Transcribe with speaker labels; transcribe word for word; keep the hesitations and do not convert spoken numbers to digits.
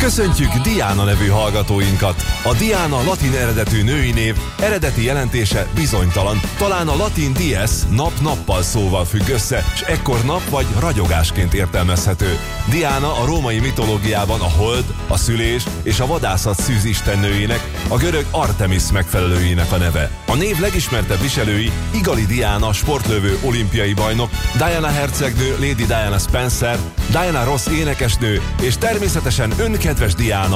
Speaker 1: Köszöntjük Diana nevű hallgatóinkat. A Diana latin eredetű női név, eredeti jelentése bizonytalan, talán a latin dies nap-nappal szóval függ össze, s ekkor nap vagy ragyogásként értelmezhető. Diana a római mitológiában a hold, a szülés és a vadászat szűzistennőjének, a görög Artemis megfelelőjének a neve. A név legismertebb viselői Igali Diana sportlövő olimpiai bajnok, Diana hercegnő, Lady Diana Spencer, Diana Ross énekesnő és természetesen önkedves Diana,